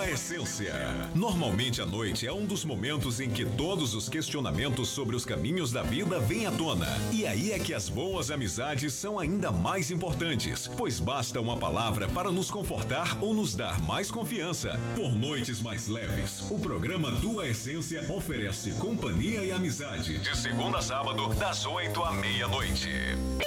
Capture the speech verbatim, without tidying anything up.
Tua Essência. Normalmente a noite é um dos momentos em que todos os questionamentos sobre os caminhos da vida vêm à tona. E aí é que as boas amizades são ainda mais importantes, pois basta uma palavra para nos confortar ou nos dar mais confiança. Por noites mais leves, o programa Tua Essência oferece companhia e amizade. De segunda a sábado, das oito à meia-noite.